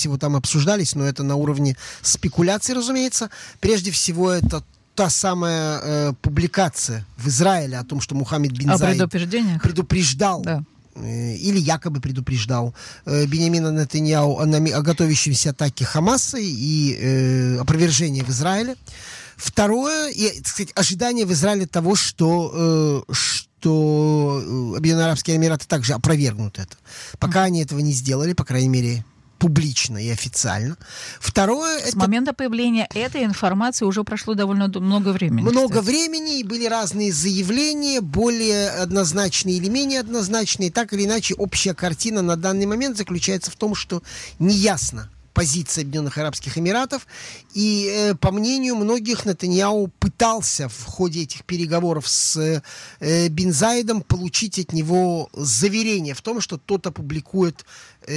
всего там обсуждались, но это на уровне спекуляций, разумеется. Прежде всего, это та самая публикация в Израиле о том, что Мухаммед бин Заид предупреждал, да, или якобы предупреждал Биньямина Нетаньяху о готовящейся атаке Хамаса и опровержении в Израиле. Второе, так сказать, ожидание в Израиле того, что Объединенные Арабские Эмираты также опровергнут это. Пока они этого не сделали, по крайней мере, публично и официально. Второе... С момента появления этой информации уже прошло довольно много времени. Много времени, и были разные заявления, более однозначные или менее однозначные. Так или иначе, общая картина на данный момент заключается в том, что неясно позиция Объединенных Арабских Эмиратов. И, по мнению многих, Нетаньяху пытался в ходе этих переговоров с бин Заидом получить от него заверение в том, что тот опубликует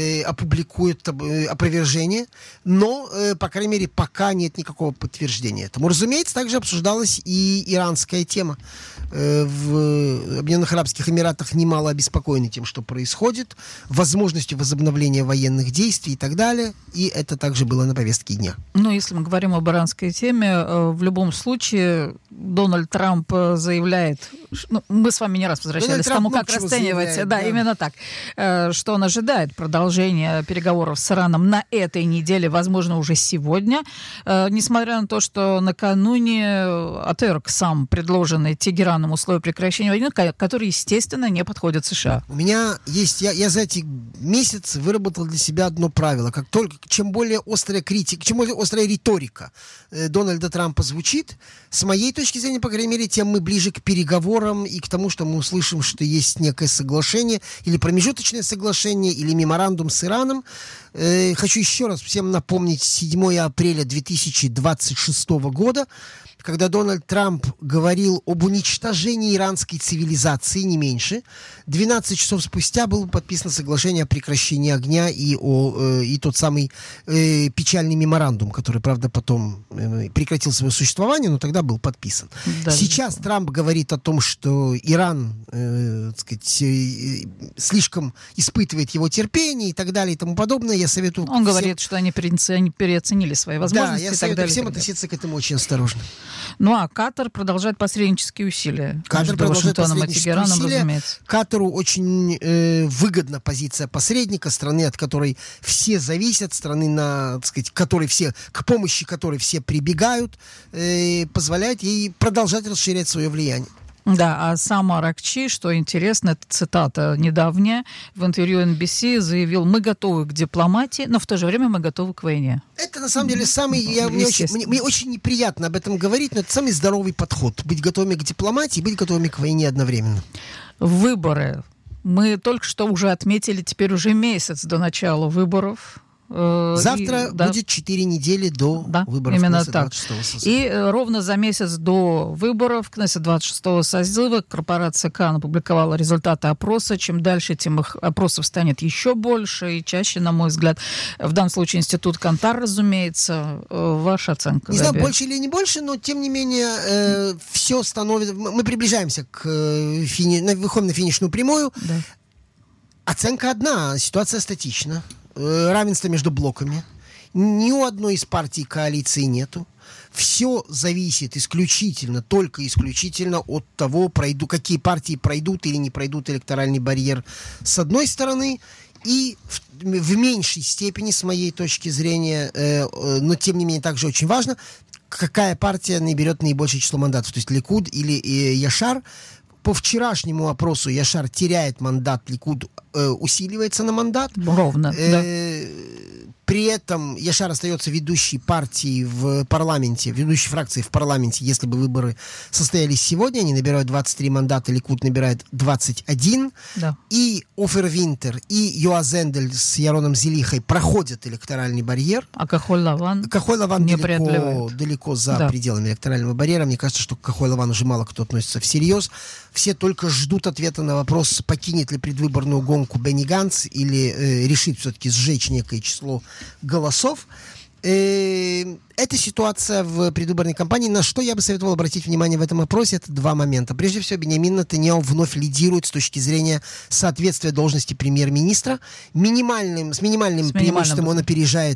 опровержение, но, по крайней мере, пока нет никакого подтверждения этому. Разумеется, также обсуждалась и иранская тема. В Объединенных Арабских Эмиратах немало обеспокоены тем, что происходит, возможностью возобновления военных действий и так далее, и это также было на повестке дня. Ну, если мы говорим об иранской теме, в любом случае Дональд Трамп заявляет, мы с вами не раз возвращались к тому, как расценивать, да, именно так, что он ожидает продолжения переговоров с Ираном на этой неделе, возможно, уже сегодня, несмотря на то, что накануне отверг сам предложенный Тегераном условия прекращения войны, которые, естественно, не подходят США. У меня есть, я за эти месяцы выработал для себя одно правило. Как только, чем более острая критика, чем более острая риторика Дональда Трампа звучит, с моей точки зрения, по крайней мере, тем мы ближе к переговорам и к тому, что мы услышим, что есть некое соглашение, или промежуточное соглашение, или меморандум с Ираном. Хочу еще раз всем напомнить 7 апреля 2026 года, когда Дональд Трамп говорил об уничтожении иранской цивилизации, не меньше. 12 часов спустя было подписано соглашение о прекращении огня и тот самый печальный меморандум, который, правда, потом прекратил свое существование, но тогда был подписан. Да, сейчас Трамп говорит о том, что Иран, так сказать, слишком испытывает его терпение и так далее и тому подобное. Я советую... Он говорит, что они переоценили свои возможности. Да, я советую всем относиться к этому очень осторожно. Ну а Катар продолжает посреднические усилия. Катар продолжает посреднические усилия. Разумеется. Катару очень выгодна позиция посредника, страны, от которой все зависят, страны, так сказать, к помощи которой все прибегают, позволяет ей продолжать расширять свое влияние. Да, а сам Аракчи, что интересно, это цитата недавняя, в интервью NBC заявил: мы готовы к дипломатии, но в то же время мы готовы к войне. Это на самом деле мне очень неприятно об этом говорить, но это самый здоровый подход. Быть готовыми к дипломатии и быть готовыми к войне одновременно. Выборы. Мы только что уже отметили, теперь уже месяц до начала выборов. Завтра будет 4 недели до выборов именно Кнессет так. 26-го созыва. И ровно за месяц до выборов Кнессет 26-го созыва корпорация КАН опубликовала результаты опроса. Чем дальше, тем их опросов станет еще больше и чаще, на мой взгляд. В данном случае институт Кантар, разумеется. Ваша оценка? Не знаю, больше или не больше, но тем не менее все становится... Мы приближаемся выходим на финишную прямую. Да. Оценка одна, ситуация статична. Равенство между блоками. Ни у одной из партий коалиции нету. Все зависит только исключительно от того, какие партии пройдут или не пройдут электоральный барьер с одной стороны, и в меньшей степени, с моей точки зрения, но тем не менее также очень важно, какая партия наберет наибольшее число мандатов, то есть Ликуд или Яшар. По вчерашнему опросу Яшар теряет мандат, Ликуд усиливается на мандат. Ровно, да. При этом Яшар остается ведущей партией в парламенте, ведущей фракцией в парламенте. Если бы выборы состоялись сегодня, они набирают 23 мандата, Ликуд набирает 21. Да. И Офер Винтер, и Йоаз Эндель с Яроном Зелихой проходят электоральный барьер. А Кахоль-Лаван далеко за пределами электорального барьера. Мне кажется, что к Кахоль-Лаван уже мало кто относится всерьез. Все только ждут ответа на вопрос, покинет ли предвыборную гонку Бенни Ганц или решит все-таки сжечь некое число голосов. Эта ситуация в предвыборной кампании, на что я бы советовал обратить внимание в этом опросе, это два момента. Прежде всего, Биньямин Нетаньяху вновь лидирует с точки зрения соответствия должности премьер-министра. С минимальным преимуществом он опережает